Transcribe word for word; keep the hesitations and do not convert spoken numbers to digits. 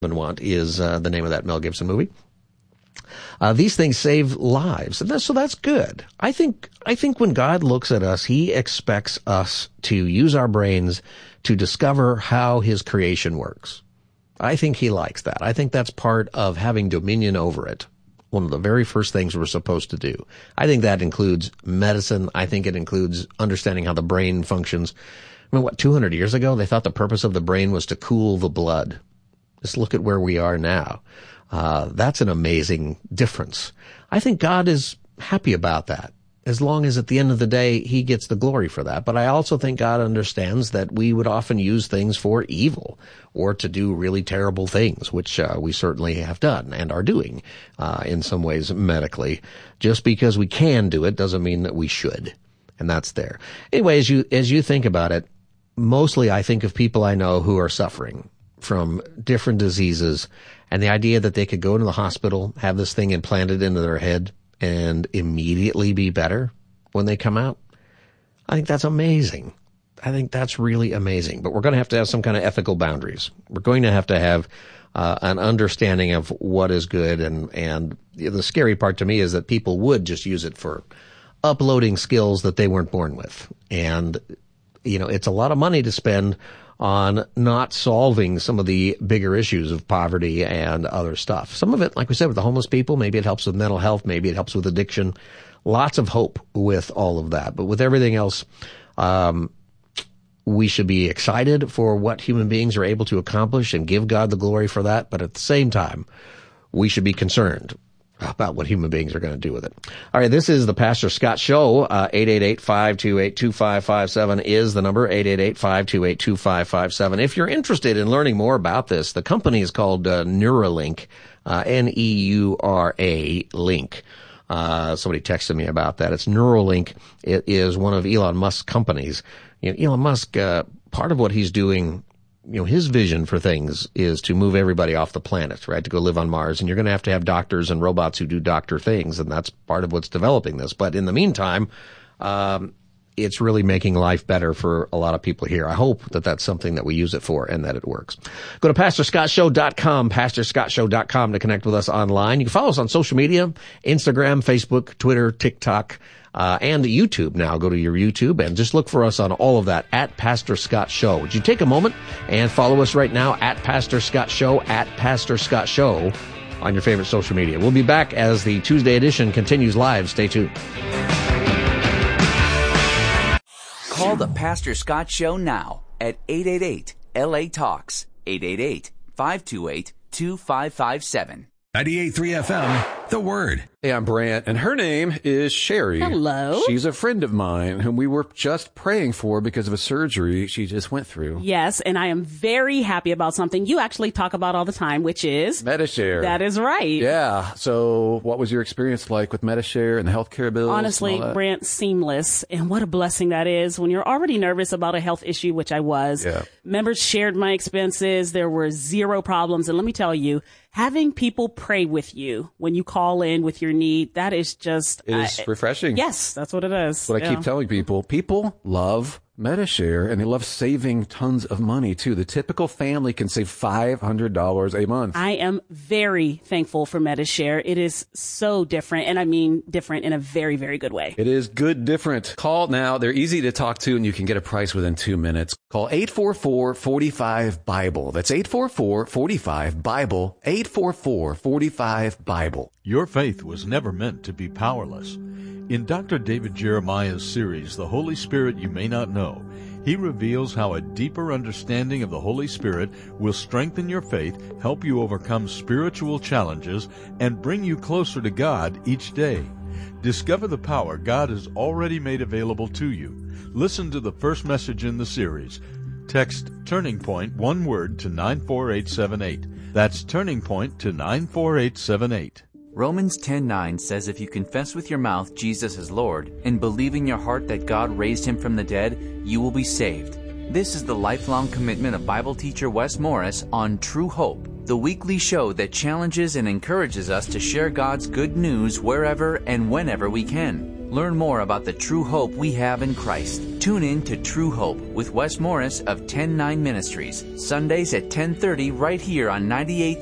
Want is uh, the name of that Mel Gibson movie. Uh, these things save lives, and that's, so that's good. I think I think when God looks at us, He expects us to use our brains to discover how His creation works. I think He likes that. I think that's part of having dominion over it. One of the very first things we're supposed to do. I think that includes medicine. I think it includes understanding how the brain functions. I mean, what, two hundred years ago, they thought the purpose of the brain was to cool the blood. Just look at where we are now. Uh, that's an amazing difference. I think God is happy about that, as long as at the end of the day, He gets the glory for that. But I also think God understands that we would often use things for evil or to do really terrible things, which uh, we certainly have done and are doing uh, in some ways medically. Just because we can do it doesn't mean that we should. And that's there. Anyway, as you, as you think about it, mostly I think of people I know who are suffering from different diseases, and the idea that they could go into the hospital, have this thing implanted into their head, and immediately be better when they come out. I think that's amazing. I think that's really amazing. But we're going to have to have some kind of ethical boundaries. We're going to have to have uh, an understanding of what is good, and, and the scary part to me is that people would just use it for uploading skills that they weren't born with. And, you know, it's a lot of money to spend on not solving some of the bigger issues of poverty and other stuff. Some of it, like we said, with the homeless people, maybe it helps with mental health, maybe it helps with addiction. Lots of hope with all of that. But with everything else, um, we should be excited for what human beings are able to accomplish and give God the glory for that. But at the same time, we should be concerned about what human beings are going to do with it. All right, this is the Pastor Scott Show. Uh, eight eight eight, five two eight, two five five seven is the number, eight eight eight, five two eight, two five five seven. If you're interested in learning more about this, the company is called uh, Neuralink, uh, N E U R A Link. Uh, somebody texted me about that. It's Neuralink. It is one of Elon Musk's companies. You know, Elon Musk, uh, part of what he's doing, you know, his vision for things is to move everybody off the planet, right? To go live on Mars. And you're going to have to have doctors and robots who do doctor things. And that's part of what's developing this. But in the meantime, um, it's really making life better for a lot of people here. I hope that that's something that we use it for and that it works. Go to pastor scott show dot com, pastor scott show dot com to connect with us online. You can follow us on social media, Instagram, Facebook, Twitter, TikTok, Uh, and YouTube now. Go to your YouTube and just look for us on all of that at Pastor Scott Show. Would you take a moment and follow us right now at Pastor Scott Show, at Pastor Scott Show on your favorite social media. We'll be back as the Tuesday edition continues live. Stay tuned. Call the Pastor Scott Show now at eight eight eight L A Talks, eight eight eight, five two eight, two five five seven. ninety-eight point three F M, The Word. Hey, I'm Brant, and her name is Sherry. Hello. She's a friend of mine whom we were just praying for because of a surgery she just went through. Yes, and I am very happy about something you actually talk about all the time, which is Medi-Share. That is right. Yeah. So what was your experience like with Medi-Share and the healthcare bills? Honestly, Brant, seamless. And what a blessing that is when you're already nervous about a health issue, which I was. Yeah. Members shared my expenses. There were zero problems. And let me tell you, having people pray with you when you call in with your need, that is just... It is I, refreshing. Yes, that's what it is. That's what yeah. I keep telling people. People love Medi-Share, and they love saving tons of money, too. The typical family can save five hundred dollars a month. I am very thankful for Medi-Share. It is so different, and I mean different in a very, very good way. It is good different. Call now. They're easy to talk to, and you can get a price within two minutes. Call eight four four, four five, Bible. That's eight four four, four five, Bible, eight four four, four five, Bible. Your faith was never meant to be powerless. In Doctor David Jeremiah's series, The Holy Spirit You May Not Know, he reveals how a deeper understanding of the Holy Spirit will strengthen your faith, help you overcome spiritual challenges, and bring you closer to God each day. Discover the power God has already made available to you. Listen to the first message in the series. Text Turning Point, one word, to nine four eight seven eight. That's Turning Point to nine four eight seven eight. Romans ten nine says if you confess with your mouth Jesus is Lord and believe in your heart that God raised him from the dead, you will be saved. This is the lifelong commitment of Bible teacher Wes Morris on True Hope. the weekly show that challenges and encourages us to share God's good news wherever and whenever we can. Learn more about the true hope we have in Christ. Tune in to True Hope with Wes Morris of ten nine Ministries, Sundays at ten thirty right here on ninety-eight